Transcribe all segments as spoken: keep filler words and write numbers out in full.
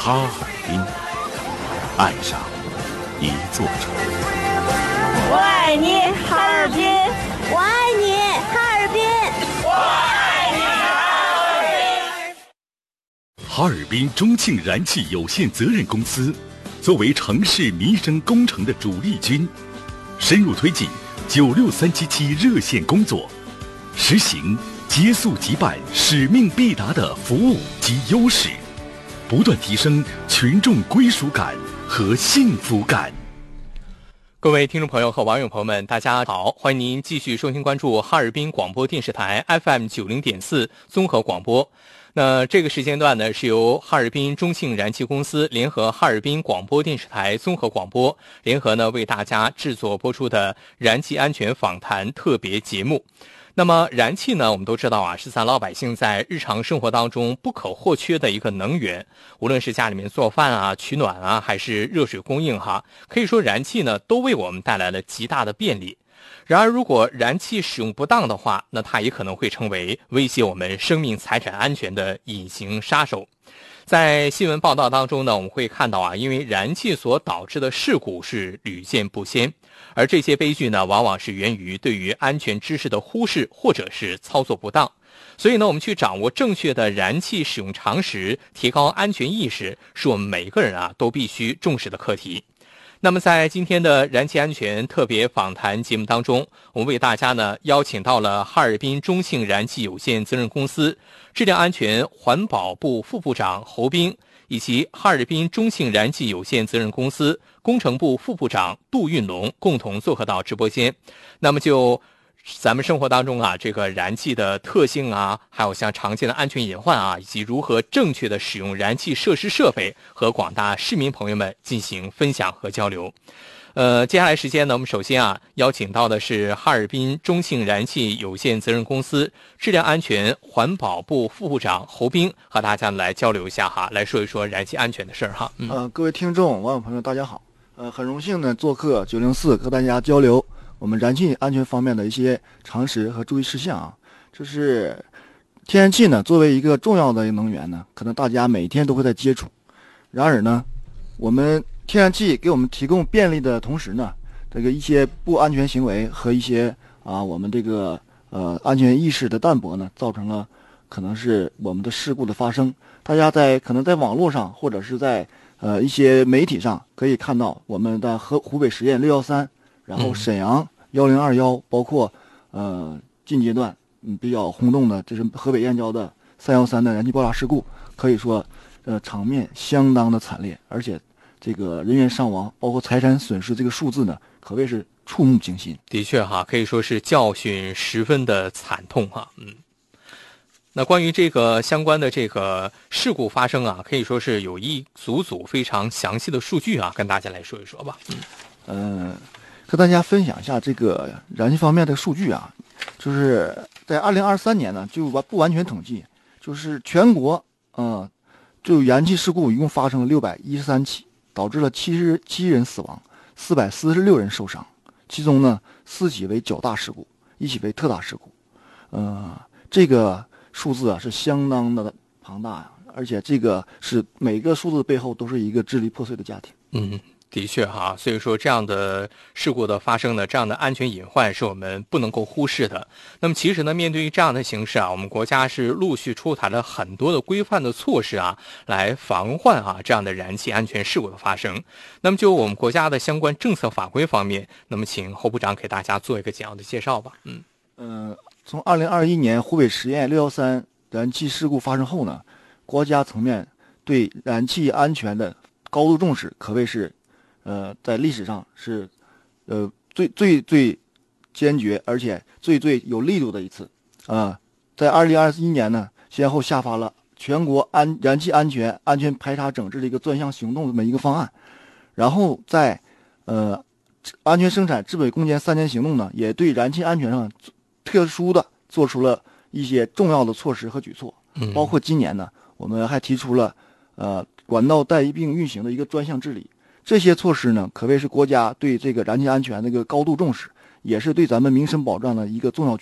哈尔滨，爱上一座城。 我爱你，哈尔滨！ 我爱你，哈尔滨！ 我爱你，哈尔滨！ 哈尔滨中庆燃气有限责任公司作为城市民生工程的主力军，深入推进九六三七七热线工作，实行接速即办、使命必达的服务及优势，不断提升群众归属感和幸福感。 各位听众朋友和网友朋友们，大家好，欢迎您继续收听关注哈尔滨广播电视台 F M 九零点四综合广播。那这个时间段呢，是由哈尔滨中庆燃气公司联合哈尔滨广播电视台综合广播联合呢为大家制作播出的燃气安全访谈特别节目。那么燃气呢，我们都知道啊，是咱老百姓在日常生活当中不可或缺的一个能源，无论是家里面做饭啊、取暖啊，还是热水供应哈，可以说燃气呢都为我们带来了极大的便利。然而如果燃气使用不当的话，那它也可能会成为威胁我们生命财产安全的隐形杀手。在新闻报道当中呢，我们会看到啊，因为燃气所导致的事故是屡见不鲜，而这些悲剧呢，往往是源于对于安全知识的忽视或者是操作不当。所以呢，我们去掌握正确的燃气使用常识，提高安全意识，是我们每个人啊都必须重视的课题。那么在今天的燃气安全特别访谈节目当中，我们为大家呢邀请到了哈尔滨中庆燃气有限责任公司质量安全环保部副部长侯斌，以及哈尔滨中庆燃气有限责任公司工程部副部长杜运龙共同做客到直播间。那么就咱们生活当中啊，这个燃气的特性啊，还有像常见的安全隐患啊，以及如何正确的使用燃气设施设备，和广大市民朋友们进行分享和交流。呃，接下来时间呢，我们首先啊邀请到的是哈尔滨中庆燃气有限责任公司质量安全环保部副部长侯斌，和大家来交流一下哈，来说一说燃气安全的事儿哈。 嗯、呃，各位听众、网友朋友，大家好。呃，很荣幸呢做客九零四，和大家交流我们燃气安全方面的一些常识和注意事项啊。就是天然气呢，作为一个重要的能源呢，可能大家每天都会在接触。然而呢，我们天然气给我们提供便利的同时呢，这个一些不安全行为和一些啊我们这个呃安全意识的淡薄呢，造成了可能是我们的事故的发生。大家在可能在网络上或者是在呃一些媒体上可以看到我们的河湖北十堰六一三，然后沈阳一零二一，包括呃近阶段嗯比较轰动的，这是河北燕郊的三一三的燃气爆炸事故，可以说呃场面相当的惨烈，而且这个人员伤亡包括财产损失这个数字呢，可谓是触目惊心。 的确哈，可以说是教训十分的惨痛哈。嗯，那关于这个相关的这个事故发生啊，可以说是有一组组非常详细的数据啊，跟大家来说一说吧。 嗯，呃，跟大家分享一下这个燃气方面的数据啊，就是在二零二三年呢，就不完全统计，就是全国呃，就燃气事故一共发生了六百一十三起，导致了七十七人死亡，四百四十六人受伤，其中呢四起为较大事故，一起为特大事故。呃，这个数字啊是相当的庞大呀，而且这个是每个数字背后都是一个支离破碎的家庭。 嗯，的确哈，所以说这样的事故的发生呢，这样的安全隐患是我们不能够忽视的。那么其实呢，面对于这样的形势啊，我们国家是陆续出台了很多的规范的措施啊，来防患啊这样的燃气安全事故的发生。那么就我们国家的相关政策法规方面，那么请侯部长给大家做一个简要的介绍吧。嗯呃，从二零二一年湖北十堰六一三燃气事故发生后呢，国家层面对燃气安全的高度重视，可谓是呃，在历史上是，呃，最最最坚决，而且最最有力度的一次啊、呃！在二零二一年呢，先后下发了全国安燃气安全安全排查整治的一个专项行动这么一个方案，然后在呃安全生产治本攻坚三年行动呢，也对燃气安全上特殊的做出了一些重要的措施和举措，包括今年呢，我们还提出了呃管道带并运行的一个专项治理。这些措施呢，可谓是国家对这个燃气安全的一个高度重视，也是对咱们民生保障的一个重要举措。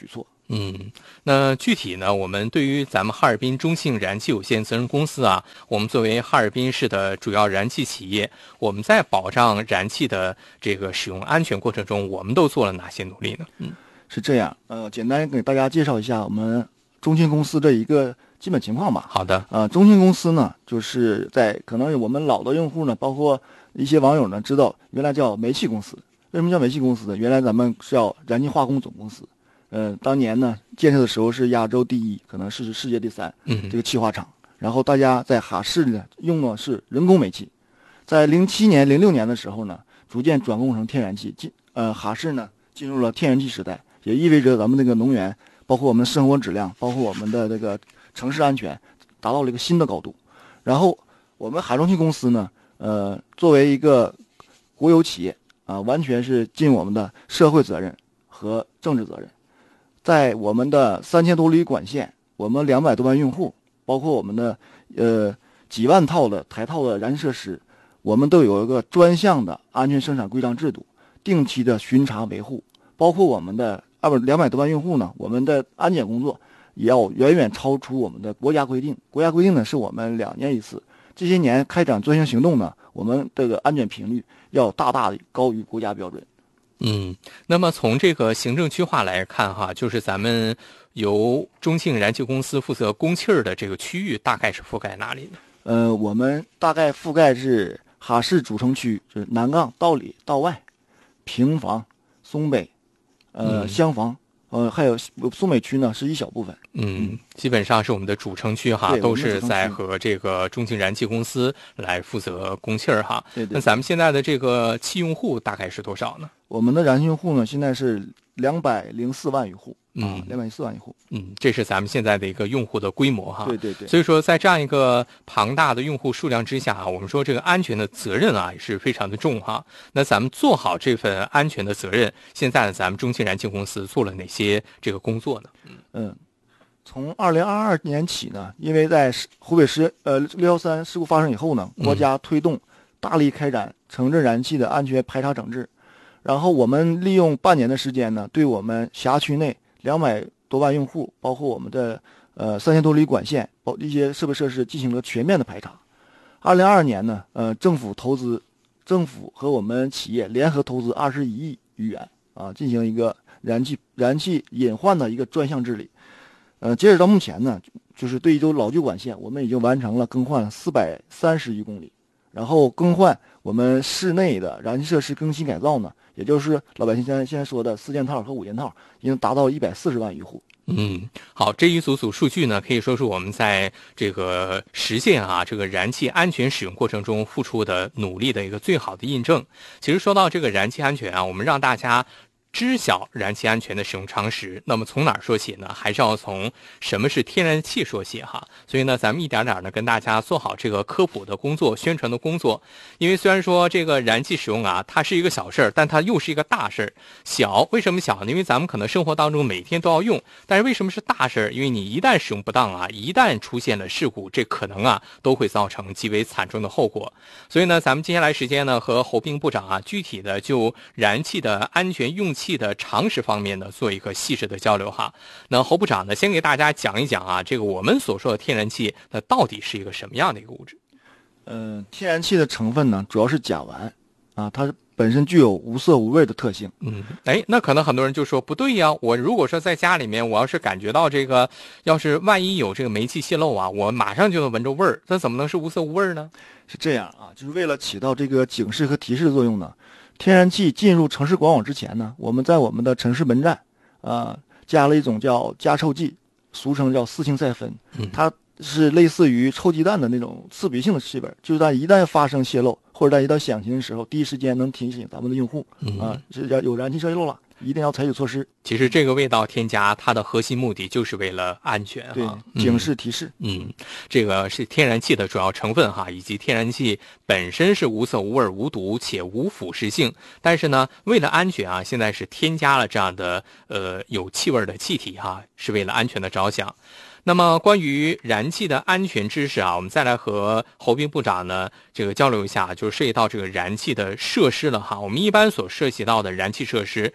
嗯，那具体呢，我们对于咱们哈尔滨中信燃气有限责任公司啊，我们作为哈尔滨市的主要燃气企业，我们在保障燃气的这个使用安全过程中，我们都做了哪些努力呢？嗯， 是这样，呃，简单给大家介绍一下我们中信公司的一个基本情况吧。 好的， 呃，中信公司呢，就是在可能我们老的用户呢，包括一些网友呢，知道原来叫煤气公司。为什么叫煤气公司呢？原来咱们是叫燃气化工总公司。呃，当年呢建设的时候是亚洲第一，可能是世界第三， 嗯， 这个气化厂。然后大家在哈市呢用的是人工煤气，在零七年、零六年的时候呢，逐渐转供成天然气。进呃哈市呢进入了天然气时代，也意味着咱们这个能源，包括我们生活质量，包括我们的这个城市安全，达到了一个新的高度。然后我们海中气公司呢，呃，作为一个国有企业啊、呃，完全是尽我们的社会责任和政治责任。在我们的三千多里管线，我们两百多万用户，包括我们的呃几万套的台套的燃气设施，我们都有一个专项的安全生产规章制度，定期的巡查维护。包括我们的二百两百多万用户呢，我们的安检工作也要远远超出我们的国家规定。国家规定呢是我们两年一次，这些年开展专项行动呢，我们这个安检频率要大大的高于国家标准。 嗯，那么从这个行政区划来看哈，就是咱们由中信燃气公司负责供气儿的这个区域大概是覆盖哪里呢？ 呃，我们大概覆盖是哈市主城区，就是南岗、道里、道外、平房、松北、呃、 嗯、 襄房，呃，还有松北区呢是一小部分。 嗯，基本上是我们的主城区哈，都是在和这个中信燃气公司来负责供气儿哈。 对对。 那咱们现在的这个气用户大概是多少呢？ 我们的燃气用户呢，现在是两百零四万余户。 嗯， 两百零四万余户。 嗯，这是咱们现在的一个用户的规模哈。 对对对。 所以说，在这样一个庞大的用户数量之下，我们说这个安全的责任啊，也是非常的重哈。那咱们做好这份安全的责任，现在呢，咱们中信燃气公司做了哪些这个工作呢？ 嗯嗯，从二零二二年起呢，因为在湖北十呃六幺三事故发生以后呢，国家推动大力开展城镇燃气的安全排查整治。然后我们利用半年的时间呢，对我们辖区内两百多万用户，包括我们的呃三千多里管线，包一些设备设施进行了全面的排查。二零二二年呢，呃，政府投资，政府和我们企业联合投资二十一亿余元啊，进行一个燃气燃气隐患的一个专项治理。呃，截止到目前呢，就是对于这老旧管线，我们已经完成了更换四百三十余公里，然后更换我们室内的燃气设施更新改造呢，也就是老百姓现在现在说的四件套和五件套，已经达到一百四十万余户。 嗯，好，这一组组数据呢，可以说是我们在这个实现啊这个燃气安全使用过程中付出的努力的一个最好的印证。其实说到这个燃气安全啊，我们让大家知晓燃气安全的使用常识，那么从哪儿说起呢？还是要从什么是天然气说起哈。所以呢，咱们一点点的跟大家做好这个科普的工作、宣传的工作。因为虽然说这个燃气使用啊，它是一个小事儿，但它又是一个大事儿。小为什么小呢？因为咱们可能生活当中每天都要用，但是为什么是大事儿？因为你一旦使用不当啊，一旦出现了事故，这可能啊都会造成极为惨重的后果。所以呢，咱们接下来时间呢，和侯斌部长啊，具体的就燃气的安全用气的常识方面呢，做一个细致的交流哈。那侯部长呢，先给大家讲一讲啊，这个我们所说的天然气，那到底是一个什么样的一个物质？ 嗯、呃，天然气的成分呢，主要是甲烷啊，它本身具有无色无味的特性。 嗯，哎，那可能很多人就说不对呀，我如果说在家里面，我要是感觉到这个，要是万一有这个煤气泄漏啊，我马上就能闻着味儿，这怎么能是无色无味呢？ 是这样啊，就是为了起到这个警示和提示的作用呢。天然气进入城市管网之前呢，我们在我们的城市门站，啊、呃，加了一种叫加臭剂，俗称叫四氢噻芬，它是类似于臭鸡蛋的那种刺鼻性的气味，就是在一旦发生泄漏或者在一旦响起的时候，第一时间能提醒咱们的用户啊，是要有燃气泄漏了，一定要采取措施。 其实这个味道添加，它的核心目的就是为了安全哈， 对，警示提示。 嗯，嗯，这个是天然气的主要成分哈，以及天然气本身是无色无味无毒且无腐蚀性，但是呢，为了安全啊，现在是添加了这样的呃有气味的气体哈，是为了安全的着想。那么关于燃气的安全知识啊，我们再来和侯斌部长呢这个交流一下，就是涉及到这个燃气的设施了哈。我们一般所涉及到的燃气设施，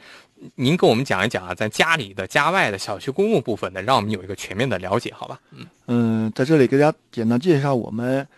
您跟我们讲一讲啊，在家里的、家外的小区公共部分的，让我们有一个全面的了解，好吧？嗯嗯，在这里给大家简单介绍我们